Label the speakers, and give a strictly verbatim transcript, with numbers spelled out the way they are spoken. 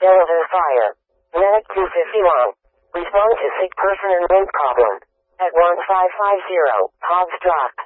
Speaker 1: Delaware Fire. Medic two fifty-one. Respond to sick person and wind problem. At one five five zero, Hobbs Dropped.